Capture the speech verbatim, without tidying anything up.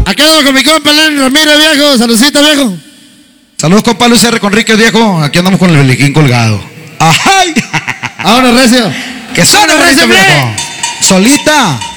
Acá andamos con mi compa Lenny Ramírez, viejo. Saludcita, viejo. Saludos, compa Luis R. Conríquez, viejo. Aquí andamos con el beliquín colgado. ¡Ajay! Ahora, recio. ¡Que suene, recio, viejo! Solita.